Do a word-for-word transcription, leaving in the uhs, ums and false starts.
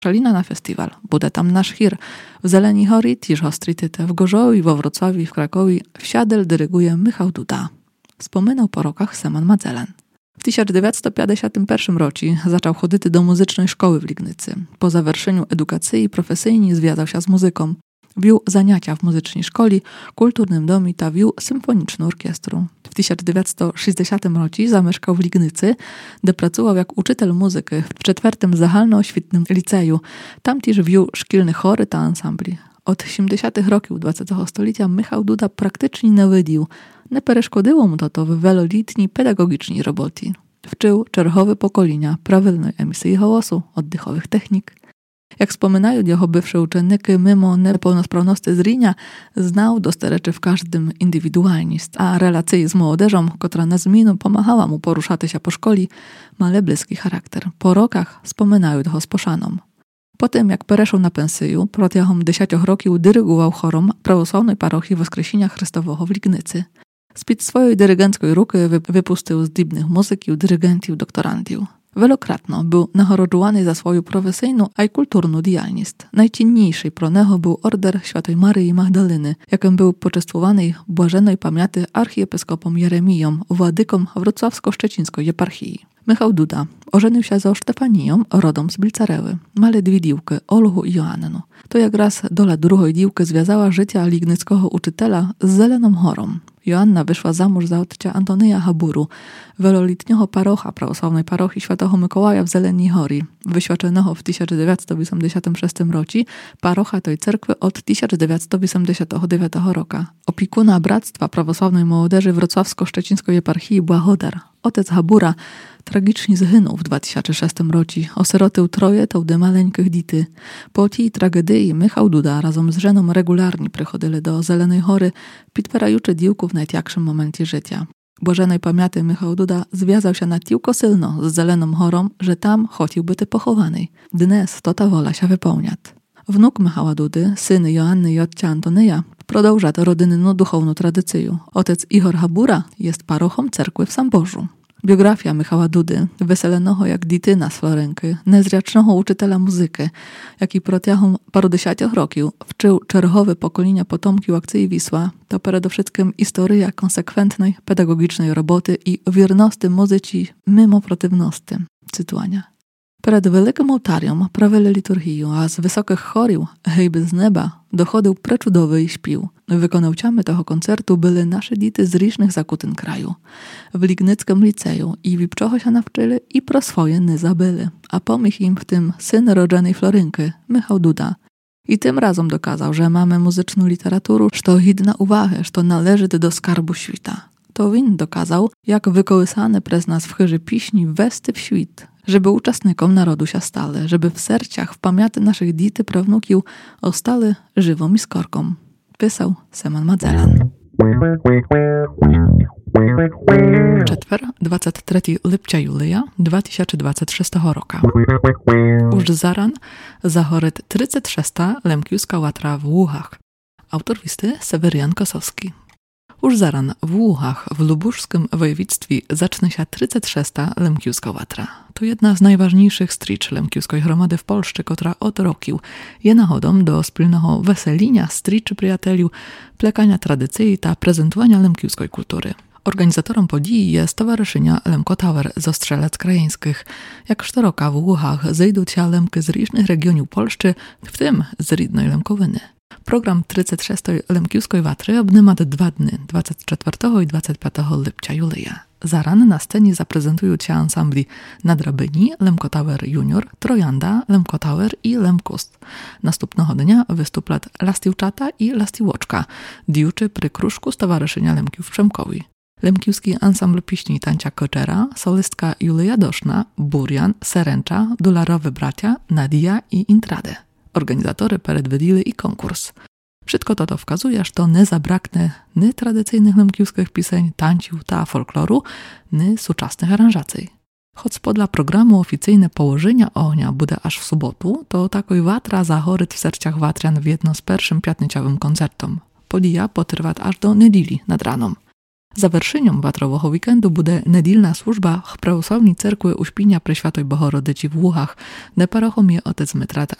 Szalina na festiwal, bude tam nasz hir. W Zeleni Hory tiż ostrytyte, w Gorzowi, we Wrocławiu, w Krakowie wsiadel dyryguje Michał Duda. Wspominał po rokach Seman Madzelan. W tysiąc dziewięćset pięćdziesiątym pierwszym roku zaczął chodyty do muzycznej szkoły w Lignycy. Po zawerszeniu edukacji profesyjnie związał się z muzyką. Wił zaniacia w muzycznej szkole, kulturnym domie ta wił symfoniczną orkiestrą. W tysiąc dziewięćset sześćdziesiątym roku zamieszkał w Lignycy, gdzie pracował jak uczytel muzyki w czwartym zahalnooświtnym liceju. Tam też wił szkilne chory ta ansambli. Od siedemdziesiątych roków dwudziestego stulecia Michał Duda praktycznie nie wydił. Nie przeszkodziło mu to, to w wielolitniej pedagogicznej roboty. Wczył czerwowe pokolenia prawilnej emisji głosu, oddechowych technik. Jak wspominają jego bywsze uczennicy, mimo niepełnosprawności zrenia, znał dostereczy w każdym indywidualnist, a relacje z młodzieżą, która na zmianę pomagała mu poruszać się po szkole, ma bliski charakter. Po rokach wspominają go z poszaną. Potem, jak przeszł na pensję, protiahom dziesięciu roków dyrygował chorom prawosławnej parochii Woskreśnienia Chrystowego w Lignycy. Spod swojej dyrygenckiej ruki wypuścił zdibnych muzyków, dyrygentów, doktorantów. Wielokrotnie był nagorodzony za swoją profesyjną i kulturną działalność. Najcenniejszy pro niego był order Świętej Maryi Magdaleny, jakim był poczęstowany błażenej pamięci archiepiskopom Jeremiją, władyką wrocławsko-szczecińskiej eparchii. Michał Duda ożenił się za Stefanią, rodom z Bilcareły. Male dwie dziewki, Olgu i Joannę. To jak raz dola drugiej dziewki związała życia lignyckiego uczytela z Zeleną Horą. Joanna wyszła za mąż za ojca Antonyja Haburu, wielolitniego parocha prawosławnej parochii Świętego Mikołaja w Zeleniej Hory, wyświadczonego w tysiąc dziewięćset osiemdziesiątym szóstym roku, parocha tej cerkwy od tysiąc dziewięćset osiemdziesiątego dziewiątego roku. Opiekuna Bractwa Prawosławnej Młodzieży Wrocławsko-Szczecińskiej eparchii Błahodar, ojciec Habura, tragicznie zginął w dwa tysiące szóstym roku, osierotył troje tołdy maleńkich dity. Po tej tragedii Michał Duda razem z żoną regularnie przychodzili do Zelenej Hory, podpierający dziewków w najcięższym momencie życia. Bożenej pamięci Michał Duda związał się na tiłko silno z Zeleną Horą, że tam chciał być pochowany. Dnes to ta wola się wypełnia. Wnuk Michała Dudy, syn Joanny i ojca Antonyja, продовжa tę rodzinną duchowną tradycję. Ojciec Ihor Habura jest parochą cerkwy w Samborzu. Biografia Michała Dudy, weselenego jak dityna z Florenki, niezręcznego uczytela muzyki, jaki protiahom parudziesiątych roków wczył czerwowe pokolenia potomki akcji Wisła, to przede wszystkim historia konsekwentnej pedagogicznej roboty i wierności muzyki mimo przeciwności. Cytuania. Przed wielkim ołtarium prawili liturgię, a z wysokich chorił, hejby z nieba, dochodził preczudowy i śpił. Wykonawcami tego koncertu byli nasze dzieci z różnych zakutyn kraju. W Lignyckim liceju i wipczocho się nawczyli i pro swoje nie zabyli, a pomógł im w tym syn rodzonej Florynki, Michał Duda. I tym razem dokazał, że mamy muzyczną literaturę, što hidna uwagi, što należy do skarbu świta. To win dokazał, jak wykołysane przez nas w chyrze piśni westy w świt, żeby uczestnikom narodu się stale, żeby w sercach, w pamięci naszych dzieci prawnukiów ostali żywą i skorką. Pisał Seman Madzelan. Czetwer, dwudziestego trzeciego lipca Julia dwa tysiące dwudziestego szóstego roku. Już zaran zachoryt trzydziesta szósta lemkiuska łatra w Łuchach. Autor listy Sewerian Kosowski. Już zaran w Łuchach w lubuszskim województwie zacznie się trzydziesta szósta lemkiuska łatra. To jedna z najważniejszych stricz lemkiuskiej gromady w Polsce, która od roku je nachodą do wspólnego weselinia, striczy przyjateliu, plekania tradycji ta prezentowania lemkiuskiej kultury. Organizatorem podii jest Stowarzyszenia Lemko Tower z Ostrzelec Krajeńskich. Jak sztoroka w Łuchach zejdą się lemky z różnych regionów Polszczy, w tym z Ridnej Lemkowiny. Program trzydziestej szóstej lemkiuskiej watry obnyma dwa dni, dwudziestego czwartego i dwudziestego piątego lipca Julia. Zaran na scenie zaprezentują się ansambli Nadrabyni, Lemko Tower Junior, Trojanda, Lemko Tower i Lemkust. Następnego dnia wystuplat Lastiuczata i Lastiłoczka, diuczy przy kruszku Stowarzyszenia Lemkiów w Przemkowi. Lemkiuski ansambl piśni Tancia Koczera, solistka Julia Doszna, Burian, Seręcza, Dolarowy Bracia, Nadia i Intrade. Organizatory predwidili i konkurs. Wszystko to to wskazuje, że to nie zabraknie ni tradycyjnych lemkiuskich piseń, tańców, ta folkloru, ni współczesnych aranżacji. Choć podla programu oficyjne położenia ognia bude aż w sobotu, to takoj watra zachoryt w sercach watrian w jedno z pierwszym piatnicowym koncertom. Podija potrwać aż do niedzieli nad raną. Završenjem vatrového víkendu bude nedílna služba v pravoslavní cerkvi Ušpíňa pre Svatoj Bohorodici v Lúhach, neparochom je otec metrát